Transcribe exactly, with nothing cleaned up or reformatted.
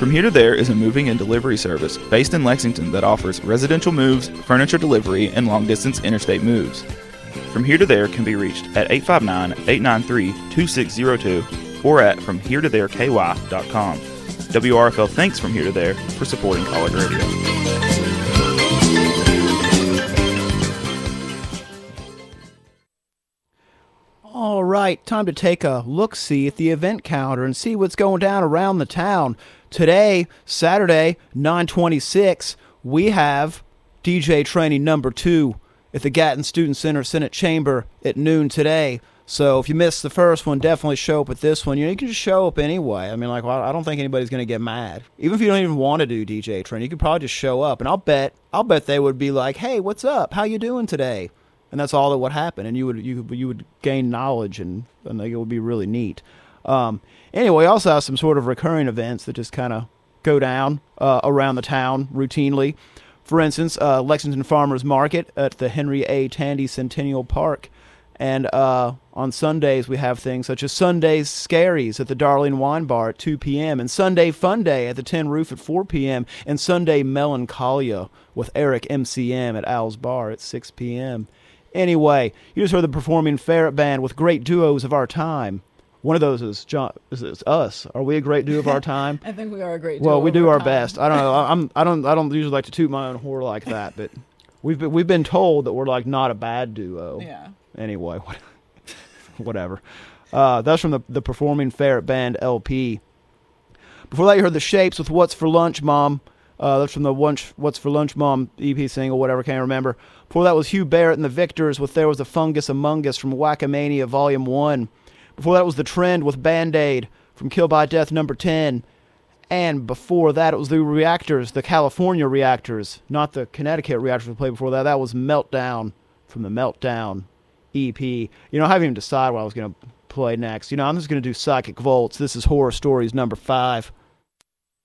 From Here to There is a moving and delivery service based in Lexington that offers residential moves, furniture delivery, and long-distance interstate moves. From Here to There can be reached at eight five nine, eight nine three, two six zero two or at from here to there k y dot com. W R F L thanks From Here to There for supporting College Radio. All right, time to take a look-see at the event calendar and see what's going down around the town. Today, Saturday, nine twenty-six, we have D J training number two at the Gatton Student Center Senate Chamber at noon today. So if you missed the first one, definitely show up at this one. You know, you can just show up anyway. I mean, like, well, I don't think anybody's going to get mad. Even if you don't even want to do D J training, you could probably just show up. And I'll bet, I'll bet they would be like, "Hey, what's up? How you doing today?" And that's all that would happen. And you would you you would gain knowledge, and, and it would be really neat. Um, anyway, we also have some sort of recurring events that just kind of go down uh, around the town routinely. For instance, uh, Lexington Farmers Market at the Henry A. Tandy Centennial Park. And uh, on Sundays, we have things such as Sunday's Scaries at the Darling Wine Bar at two p.m. and Sunday Fun Day at the Tin Roof at four p.m. and Sunday Melancholia with Eric M C M at Al's Bar at six p.m. Anyway, you just heard the Performing Ferret Band with great duos of our time. One of those is John. Is, is us? Are we a great duo of our time? I think we are a great duo. Well, we of do our, our time. best. I don't know. I'm. I don't. I don't usually like to toot my own horn like that, but we've been, we've been told that we're like not a bad duo. Yeah. Anyway, whatever. Uh, that's from the the Performing Ferret Band L P. Before that, you heard the Shapes with "What's for Lunch, Mom." Uh, that's from the Wunch, What's for Lunch, Mom E P single, whatever, can't remember. Before that was Hugh Barrett and the Victors with There Was a Fungus Among Us from Whack-A-Mania Volume one. Before that was The Trend with Band-Aid from Kill by Death number ten. And before that, it was the Reactors, the California Reactors, not the Connecticut Reactors we played before that. That was Meltdown from the Meltdown E P. You know, I haven't even decided what I was going to play next. You know, I'm just going to do Psychic Volts. This is Horror Stories number five.